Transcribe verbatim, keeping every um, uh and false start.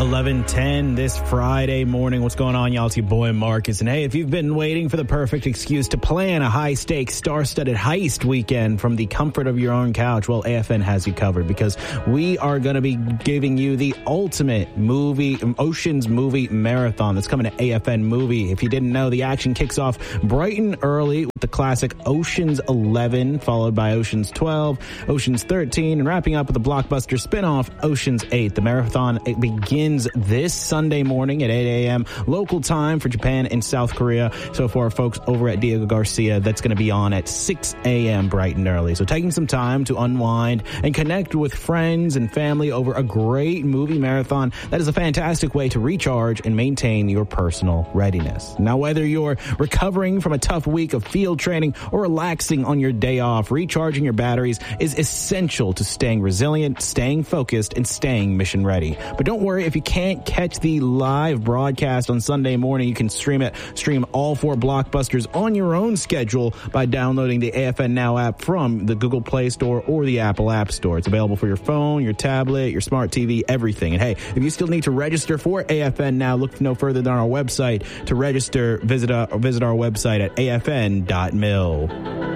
eleven ten this Friday morning. What's going on, y'all? It's your boy Marcus. And hey, if you've been waiting for the perfect excuse to plan a high-stakes, star-studded heist weekend from the comfort of your own couch, well, A F N has you covered, because we are going to be giving you the ultimate movie, Oceans movie marathon that's coming to A F N Movie. If you didn't know, the action kicks off bright and early with the classic Oceans eleven, followed by Oceans twelve, Oceans thirteen, and wrapping up with the blockbuster spin-off Oceans eight. The marathon, it begins this Sunday morning at eight a.m. local time for Japan and South Korea. So for our folks over at Diego Garcia, that's going to be on at six a.m. bright and early. So taking some time to unwind and connect with friends and family over a great movie marathon, that is a fantastic way to recharge and maintain your personal readiness. Now, whether you're recovering from a tough week of field training or relaxing on your day off, recharging your batteries is essential to staying resilient, staying focused, and staying mission ready. But don't worry, if you can't catch the live broadcast on Sunday morning, you can stream it, stream all four blockbusters on your own schedule by downloading the A F N Now app from the Google Play Store or the Apple App Store. It's available for your phone, your tablet, your smart T V, everything. And hey, if you still need to register for A F N Now, look no further than our website. To register, visit, uh, visit our website at A F N dot mil.